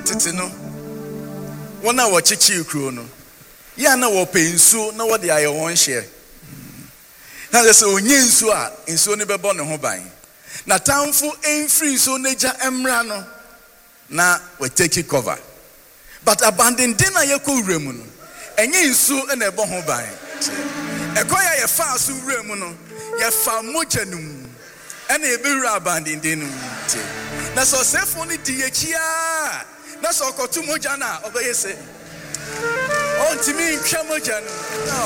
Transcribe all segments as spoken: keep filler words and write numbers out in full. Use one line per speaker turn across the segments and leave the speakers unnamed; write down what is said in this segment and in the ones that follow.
tete no wona wo chichi kuro no ya na wo pensu na wo de aye won hye na se onye nsu a nsu ne bebo ne ho ban na tamfo enfri so neja emra no na we take cover but abandon din na ye ko wremu no enye nsu na ebo ho ban ekoya ye fa so wremu no ye fa mojanum ena e be wura abandon din no na so sefo ni di yechia na so kotu moja na obeye se on timi ntwa moja no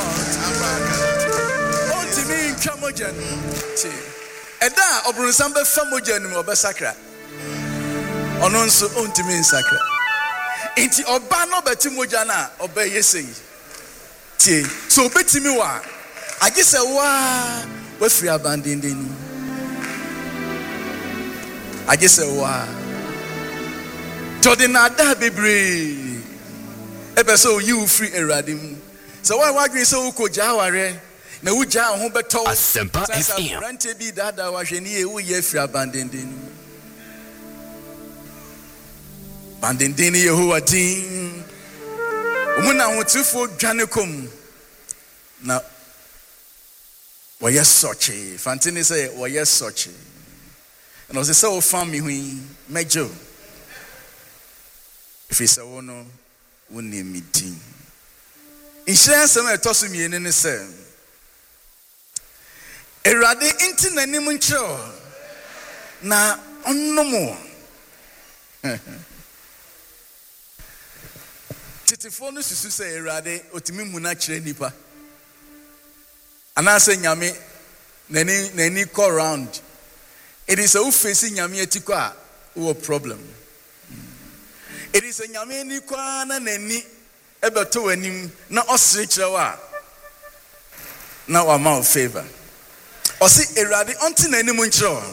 on timi ntwa moja no ti eda obronsam be fa moja no obesakra ono nso on timi nsakra enti oba no beti moja na obeye se ti so betimi wa agi se wa we free abandon din agi se wa Jordan ada bebre ebe so you free eradim so why why green so ko jaware na wo ja ho beto
Asempa F M
rente bi dada wa hwani e wo ye free abandendin bandendin Yehowa din umuna ho tifo dwane kom na wo ye soche fantini say wo ye soche and o say so fam mi hu mejo if it's a wono woni meeting inhyira nsɛm a ɛtɔ so mienu ne sɛ Awurade nti n'anim nkyerɛw na ɔnnom tetefoɔ no susu sɛ Awurade otumi mu na kyerɛ nipa anaasɛ nyame n'ani n'ani kɔ round it is a ufesi nyame atiko a wo problem. It is a nyame ni kwa na nani ebeto anim na osiri kyerɛwa na wa ma favor osi Awurade onti n'anim nkyerɛw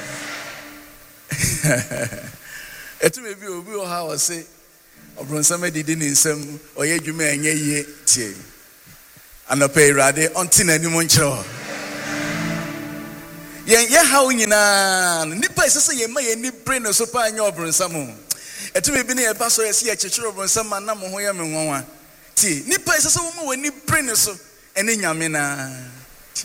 etu me bi obi o ha osi obronsam didi ne nsam oye dwuma enye yie tie anope Awurade onti n'anim nkyerɛw yen ye ha onyina nipa isese ye ma ye ni brain so pa anya obronsam etumi bi ne e ba so ye se ye kyekere obronsam na mo ho ye me nwanwa ti nipa isese wo ma wani brain so ene nyame na ti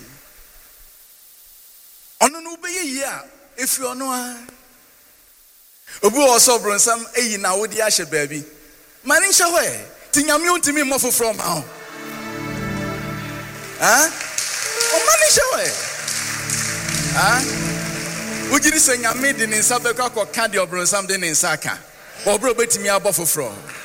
ono no be ye a efi ono a obi o so obronsam eyi na wo di ahye baabi mani nhye ho ti nyame ontimi mo foforo ma ho ha o mani nhye ho ha ugiri se nyame di ne nsa be kwa kwa ka di obronsam de ne nsa ka obro betimi abo foforo